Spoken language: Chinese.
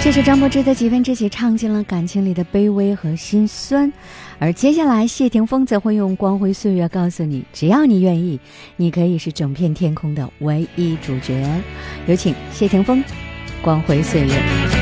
这是张柏芝的几分之几唱进了感情里的卑微和心酸，而接下来谢霆锋则会用光辉岁月告诉你，只要你愿意，你可以是整片天空的唯一主角。有请谢霆锋，光辉岁月。